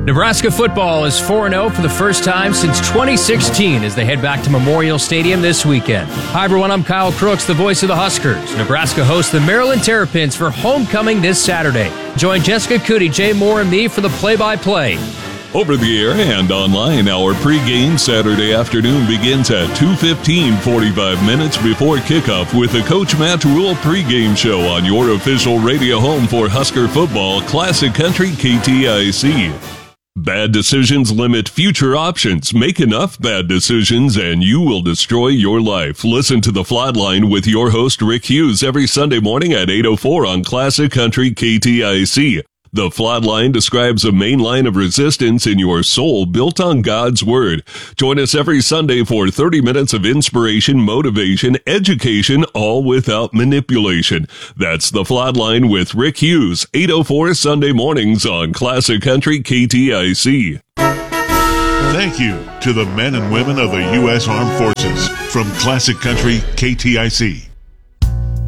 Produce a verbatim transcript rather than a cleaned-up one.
Nebraska football is four and oh for the first time since twenty sixteen as they head back to Memorial Stadium this weekend. Hi everyone, I'm Kyle Crooks, the voice of the Huskers. Nebraska hosts the Maryland Terrapins for homecoming this Saturday. Join Jessica Cootie, Jay Moore, and me for the play-by-play. Over the air and online, our pregame Saturday afternoon begins at two fifteen, forty-five minutes before kickoff with the Coach Matt Rule pregame show on your official radio home for Husker football, Classic Country K T I C. Bad decisions limit future options. Make enough bad decisions and you will destroy your life. Listen to The Flatline with your host Rick Hughes every Sunday morning at eight oh four on Classic Country K T I C. The Flatline describes a main line of resistance in your soul built on God's Word. Join us every Sunday for thirty minutes of inspiration, motivation, education, all without manipulation. That's The Flatline with Rick Hughes, eight oh four Sunday mornings on Classic Country K T I C. Thank you to the men and women of the U S Armed Forces from Classic Country K T I C.